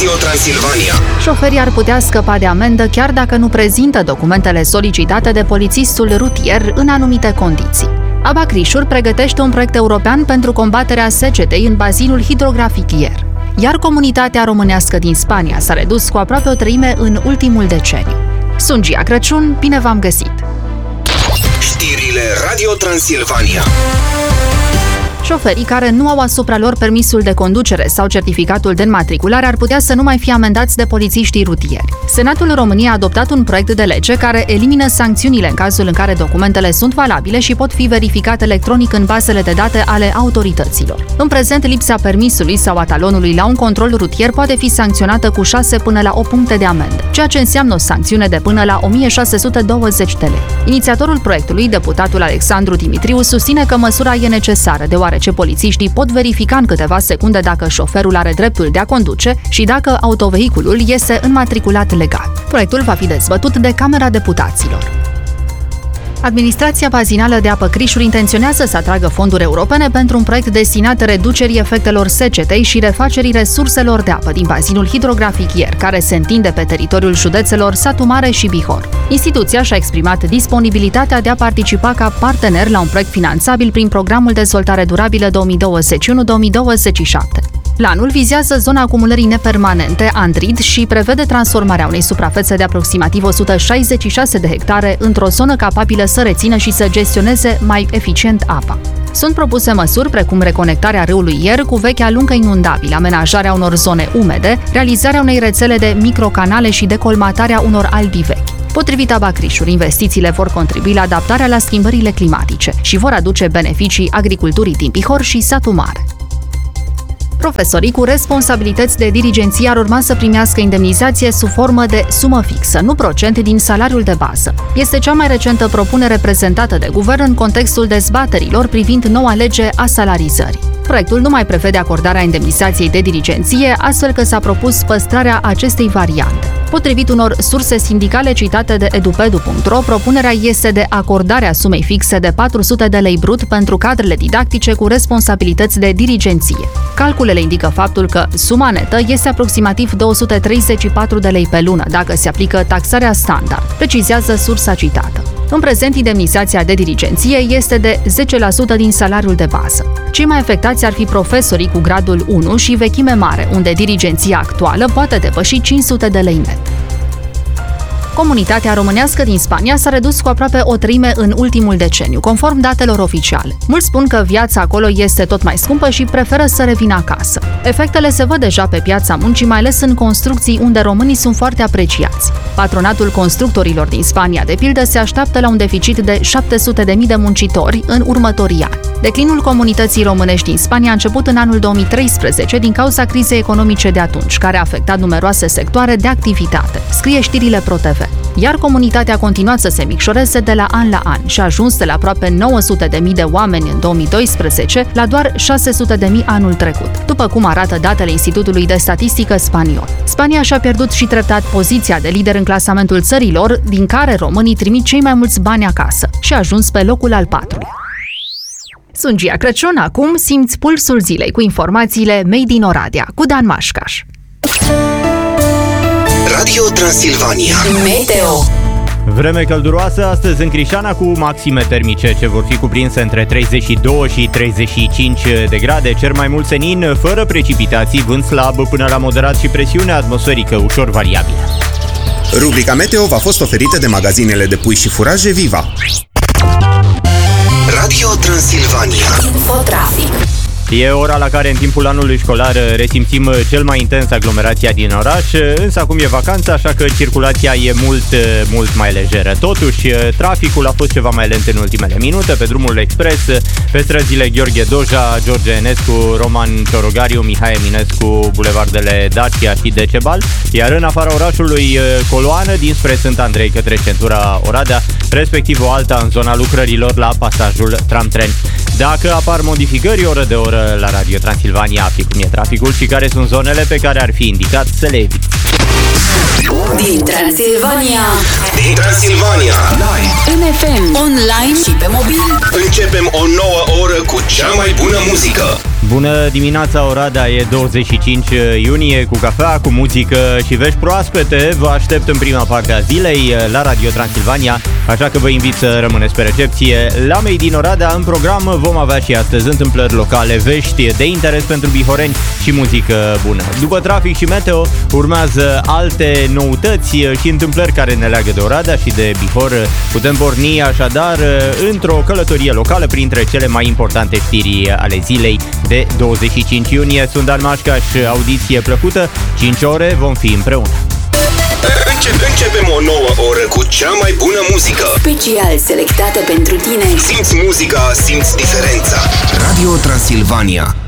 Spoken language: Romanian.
Radio Transilvania. Șoferii ar putea scăpa de amendă chiar dacă nu prezintă documentele solicitate de polițistul rutier în anumite condiții. ABA Crișuri pregătește un proiect european pentru combaterea secetei în bazinul hidrografic Ier. Iar comunitatea românească din Spania s-a redus cu aproape o treime în ultimul deceniu. Sunt Gia Crăciun, bine v-am găsit! Știrile Radio Transilvania. Șoferii care nu au asupra lor permisul de conducere sau certificatul de înmatriculare ar putea să nu mai fie amendați de polițiștii rutieri. Senatul României a adoptat un proiect de lege care elimină sancțiunile în cazul în care documentele sunt valabile și pot fi verificate electronic în bazele de date ale autorităților. În prezent, lipsa permisului sau a talonului la un control rutier poate fi sancționată cu 6 până la 8 puncte de amendă, ceea ce înseamnă o sancțiune de până la 1620 de lei. Inițiatorul proiectului, deputatul Alexandru Dimitriu, susține că măsura e necesară, deoarece polițiștii pot verifica în câteva secunde dacă șoferul are dreptul de a conduce și dacă autovehiculul este înmatriculat legal. Proiectul va fi dezbătut de Camera Deputaților. Administrația bazinală de apă Crișuri intenționează să atragă fonduri europene pentru un proiect destinat reducerii efectelor secetei și refacerii resurselor de apă din bazinul hidrografic Ier, care se întinde pe teritoriul județelor Satu Mare și Bihor. Instituția și-a exprimat disponibilitatea de a participa ca partener la un proiect finanțabil prin Programul Dezvoltare Durabilă 2021-2027. Planul vizează zona acumulării nepermanente, Andrid, și prevede transformarea unei suprafețe de aproximativ 166 de hectare într-o zonă capabilă să rețină și să gestioneze mai eficient apa. Sunt propuse măsuri precum reconectarea râului Ier cu vechea lungă inundabilă, amenajarea unor zone umede, realizarea unei rețele de microcanale și decolmatarea unor albi vechi. Potrivit ABA Crișuri, investițiile vor contribui la adaptarea la schimbările climatice și vor aduce beneficii agriculturii din Bihor și Satu Mare. Profesorii cu responsabilități de dirigenție ar urma să primească indemnizație sub formă de sumă fixă, nu procent din salariul de bază. Este cea mai recentă propunere prezentată de guvern în contextul dezbaterilor privind noua lege a salarizării. Proiectul nu mai prevede acordarea indemnizației de dirigenție, astfel că s-a propus păstrarea acestei variante. Potrivit unor surse sindicale citate de edupedu.ro, propunerea este de acordarea sumei fixe de 400 de lei brut pentru cadrele didactice cu responsabilități de dirigenție. Calculele indică faptul că suma netă este aproximativ 234 de lei pe lună, dacă se aplică taxarea standard, precizează sursa citată. În prezent, indemnizația de dirigenție este de 10% din salariul de bază. Cei mai afectați ar fi profesorii cu gradul 1 și vechime mare, unde dirigenția actuală poate depăși 500 de lei net. Comunitatea românească din Spania s-a redus cu aproape o treime în ultimul deceniu, conform datelor oficiale. Mulți spun că viața acolo este tot mai scumpă și preferă să revină acasă. Efectele se văd deja pe piața muncii, mai ales în construcții unde românii sunt foarte apreciați. Patronatul constructorilor din Spania, de pildă, se așteaptă la un deficit de 700.000 de muncitori în următorii ani. Declinul comunității românești din Spania a început în anul 2013 din cauza crizei economice de atunci, care a afectat numeroase sectoare de activitate, scrie știrile ProTV. Iar comunitatea a continuat să se micșoreze de la an la an și a ajuns de la aproape 900.000 de oameni în 2012 la doar 600.000 anul trecut, după cum arată datele Institutului de Statistică spaniol. Spania și-a pierdut și treptat poziția de lider în clasamentul țărilor din care românii trimit cei mai mulți bani acasă și a ajuns pe locul al 4-lea. Sunt Gia Crăciun, acum simți pulsul zilei cu informațiile Made in Oradea, cu Dan Mașcaș. Radio Transilvania. Meteo. Vreme călduroasă astăzi în Crișana, cu maxime termice ce vor fi cuprinse între 32 și 35 de grade, cer mai mult senin, fără precipitații, vânt slab până la moderat și presiune atmosferică ușor variabilă. Rubrica Meteo v-a fost oferită de magazinele de pui și furaje Viva. Radio Transilvania. Infotrafic. E ora la care în timpul anului școlar resimțim cel mai intens aglomerația din oraș, însă acum e vacanța, așa că circulația e mult mai lejeră. Totuși, traficul a fost ceva mai lent în ultimele minute pe drumul expres, pe străzile Gheorghe Doja, George Enescu, Roman Ciorogariu, Mihai Eminescu, bulevardele Dacia și Decebal, iar în afara orașului coloană dinspre Sfânt Andrei către centura Oradea, respectiv o alta în zona lucrărilor la pasajul tram-tren. Dacă apar modificări oră de oră la Radio Transilvania, afli cum e traficul și care sunt zonele pe care ar fi indicat să le eviți. Din Transilvania, Live în FM, online și pe mobil. începem o nouă oră cu cea mai bună muzică. Bună dimineața, Oradea, e 25 iunie, cu cafea, cu muzică și vești proaspete. Vă aștept în prima parte a zilei la Radio Transilvania, așa că vă invit să rămâneți pe recepție. La Mei din Oradea, în program, vom avea și astăzi întâmplări locale, vești de interes pentru bihoreni și muzică bună. După trafic și meteo, urmează alte noutăți și întâmplări care ne leagă de Oradea și de Bihor. Putem porni așadar într-o călătorie locală printre cele mai importante știri ale zilei de 25 iunie. Sunt Dan Mașcaș, audiție plăcută, 5 ore vom fi împreună. Începem o nouă oră cu cea mai bună muzică. Special selectată pentru tine. Simți muzica, simți diferența. Radio Transilvania.